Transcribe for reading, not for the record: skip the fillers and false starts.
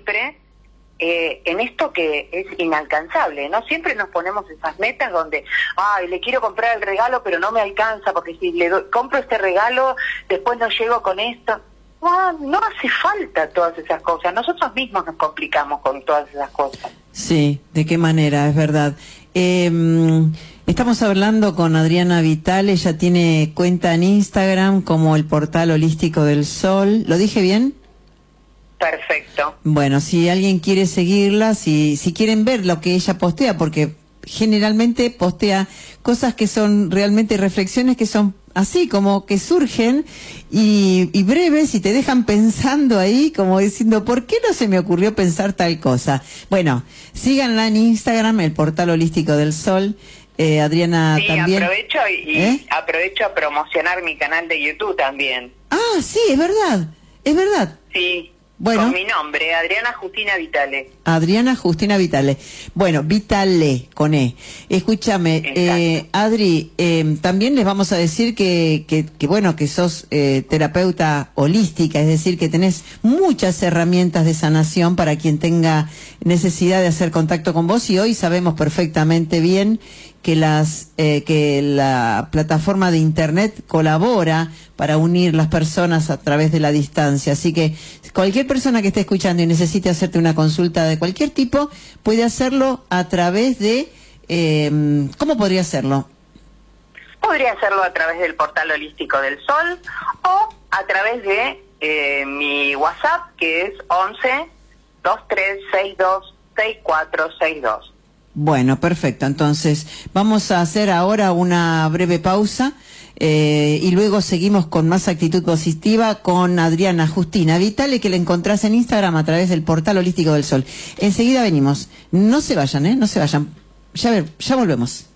siempre en esto que es inalcanzable, ¿no? Siempre nos ponemos esas metas donde, ay, le quiero comprar el regalo, pero no me alcanza, porque si compro este regalo, después no llego con esto. No hace falta todas esas cosas. Nosotros mismos nos complicamos con todas esas cosas. Sí, ¿de qué manera? Es verdad. Estamos hablando con Adriana Vital. Ella tiene cuenta en Instagram como el Portal Holístico del Sol. ¿Lo dije bien? Perfecto. Bueno, si alguien quiere seguirla, si quieren ver lo que ella postea, porque generalmente postea cosas que son realmente reflexiones que son así, como que surgen y breves y te dejan pensando ahí, como diciendo, ¿por qué no se me ocurrió pensar tal cosa? Bueno, síganla en Instagram, el Portal Holístico del Sol. Adriana, sí, también. Aprovecho aprovecho a promocionar mi canal de YouTube también. Ah, sí, es verdad, es verdad. Sí. Bueno, con mi nombre, Adriana Justina Vitale. Adriana Justina Vitale. Bueno, Vitale, con E. Escúchame, Adri, también les vamos a decir que bueno, que sos terapeuta holística, es decir, que tenés muchas herramientas de sanación para quien tenga necesidad de hacer contacto con vos, y hoy sabemos perfectamente bien que la plataforma de internet colabora para unir las personas a través de la distancia. Así que cualquier persona que esté escuchando y necesite hacerte una consulta de cualquier tipo, puede hacerlo a través de... ¿cómo podría hacerlo? Podría hacerlo a través del Portal Holístico del Sol o a través de mi WhatsApp, que es 11 2362 6462. Bueno, perfecto. Entonces, vamos a hacer ahora una breve pausa y luego seguimos con más actitud positiva con Adriana Justina Vitale, que la encontrás en Instagram a través del Portal Holístico del Sol. Enseguida venimos. No se vayan, no se vayan. Ya volvemos.